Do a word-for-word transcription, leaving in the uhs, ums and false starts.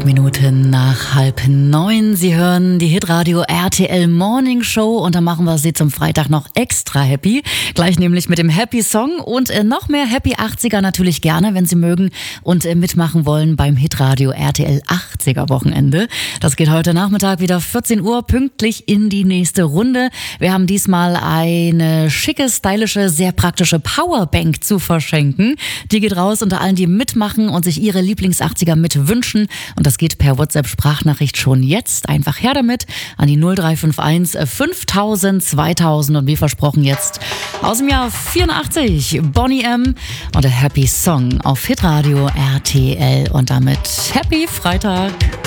Minuten nach halb neun. Sie hören die Hitradio R T L Morning Show und da machen wir Sie zum Freitag noch extra happy. Gleich nämlich mit dem Happy Song und äh, noch mehr Happy achtziger natürlich gerne, wenn Sie mögen und äh, mitmachen wollen beim Hitradio R T L achtziger Wochenende. Das geht heute Nachmittag wieder vierzehn Uhr pünktlich in die nächste Runde. Wir haben diesmal eine schicke, stylische, sehr praktische Powerbank zu verschenken. Die geht raus unter allen, die mitmachen und sich ihre Lieblings-achtziger mit wünschen. Und das geht per WhatsApp-Sprachnachricht schon jetzt. Einfach her damit an die null drei fünf eins fünftausend zweitausend und wie versprochen jetzt aus dem Jahr vierundachtzig Boney M. und der Happy Song auf Hitradio R T L und damit Happy Freitag.